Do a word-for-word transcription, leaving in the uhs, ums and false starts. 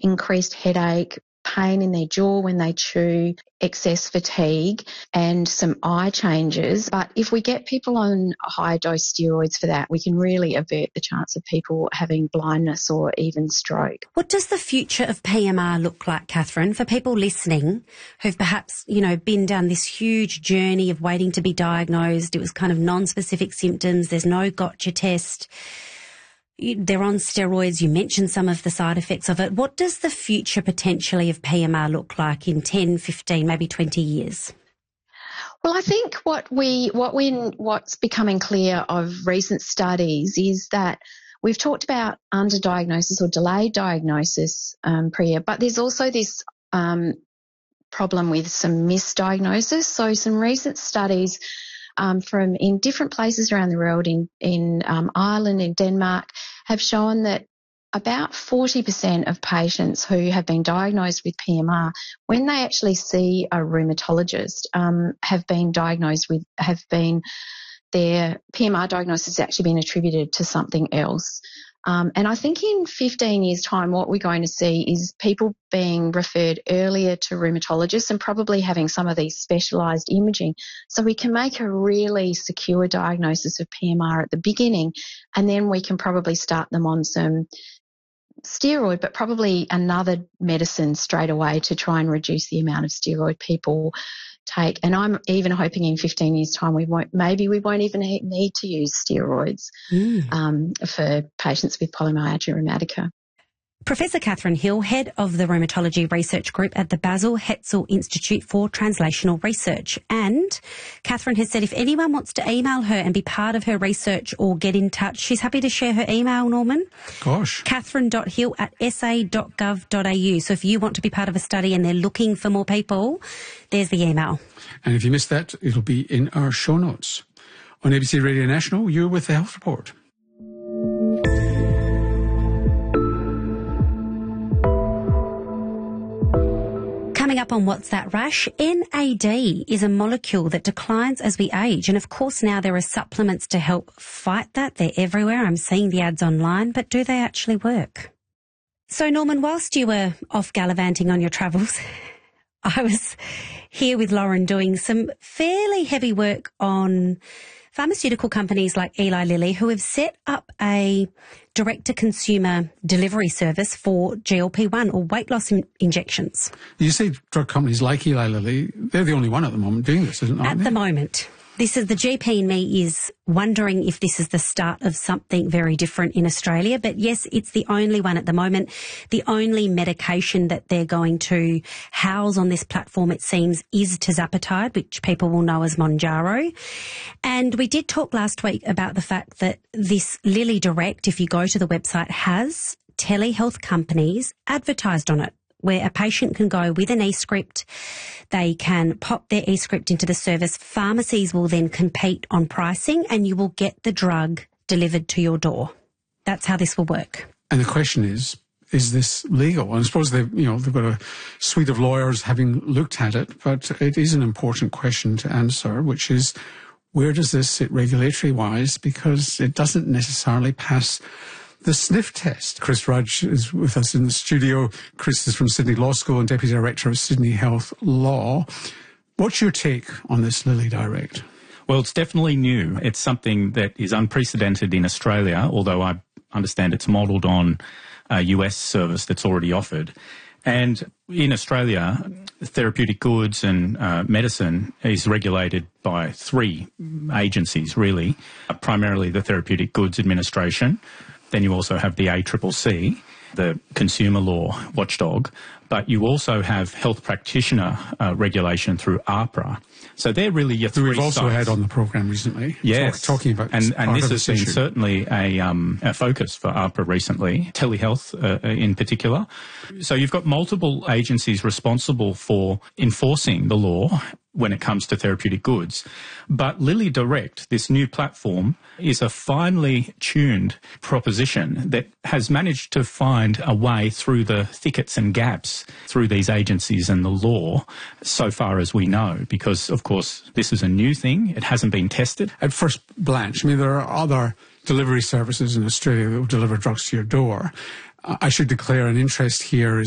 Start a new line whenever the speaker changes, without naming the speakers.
increased headache, pain in their jaw when they chew, excess fatigue, and some eye changes. But if we get people on high-dose steroids for that, we can really avert the chance of people having blindness or even stroke.
What does the future of P M R look like, Catherine, for people listening who've perhaps, you know, been down this huge journey of waiting to be diagnosed? It was kind of non-specific symptoms. There's no gotcha test. They're on steroids. You mentioned some of the side effects of it. What does the future potentially of P M R look like in ten, fifteen, maybe twenty years?
Well, I think what we, what we, what's becoming clear of recent studies is that we've talked about underdiagnosis or delayed diagnosis, um, Priya, but there's also this um, problem with some misdiagnosis. So some recent studies Um, from in different places around the world, in, in um, Ireland, in Denmark, have shown that about forty percent of patients who have been diagnosed with P M R, when they actually see a rheumatologist, um, have been diagnosed with, have been, their P M R diagnosis has actually been attributed to something else. Um, and I think in fifteen years' time, what we're going to see is people being referred earlier to rheumatologists and probably having some of these specialised imaging. So we can make a really secure diagnosis of P M R at the beginning, and then we can probably start them on some steroid, but probably another medicine straight away to try and reduce the amount of steroid people take. And I'm even hoping in fifteen years' time we won't, maybe we won't even need to use steroids mm. um, for patients with polymyalgia rheumatica.
Professor Catherine Hill, Head of the Rheumatology Research Group at the Basil Hetzel Institute for Translational Research. And Catherine has said if anyone wants to email her and be part of her research or get in touch, she's happy to share her email, Norman.
Gosh.
catherine dot hill at s a dot gov dot a u. So if you want to be part of a study and they're looking for more people, there's the email.
And if you missed that, it'll be in our show notes. On A B C Radio National, you're with the Health Report.
Coming up on What's That Rash, N A D is a molecule that declines as we age. And of course now there are supplements to help fight that. They're everywhere. I'm seeing the ads online, but do they actually work? So Norman, whilst you were off gallivanting on your travels, I was here with Lauren doing some fairly heavy work on pharmaceutical companies like Eli Lilly, who have set up a direct-to-consumer delivery service for G L P one or weight loss in- injections.
You say drug companies like Eli Lilly, they're the only one at the moment doing this, isn't it?
At the moment. This is the G P in me is wondering if this is the start of something very different in Australia. But yes, it's the only one at the moment. The only medication that they're going to house on this platform, it seems, is tirzepatide, which people will know as Mounjaro. And we did talk last week about the fact that this Lilly Direct, if you go to the website, has telehealth companies advertised on it, where a patient can go with an e-script. They can pop their e-script into the service. Pharmacies will then compete on pricing and you will get the drug delivered to your door. That's how this will work.
And the question is, is this legal? And I suppose they've, you know, they've got a suite of lawyers having looked at it, but it is an important question to answer, which is, where does this sit regulatory-wise? Because it doesn't necessarily pass the sniff test. Chris Rudge is with us in the studio. Chris is from Sydney Law School and Deputy Director of Sydney Health Law. What's your take on this Lilly Direct?
Well, it's definitely new. It's something that is unprecedented in Australia, although I understand it's modelled on a U S service that's already offered. And in Australia, therapeutic goods and uh, medicine is regulated by three agencies, really, uh, primarily the Therapeutic Goods Administration. Then you also have the A C C C, the consumer law watchdog, but you also have health practitioner uh, regulation through AHPRA. So they're really your three
We've also
sites.
had on the programme recently.
Yes.
Talk, talking about
and, and this has
this
been
issue.
certainly a, um, a focus for AHPRA recently, telehealth uh, in particular. So you've got multiple agencies responsible for enforcing the law when it comes to therapeutic goods. But Lilly Direct, this new platform, is a finely tuned proposition that has managed to find a way through the thickets and gaps through these agencies and the law, so far as we know, because, of course, this is a new thing. It hasn't been tested.
At first blanch, I mean, there are other delivery services in Australia that will deliver drugs to your door. I should declare an interest here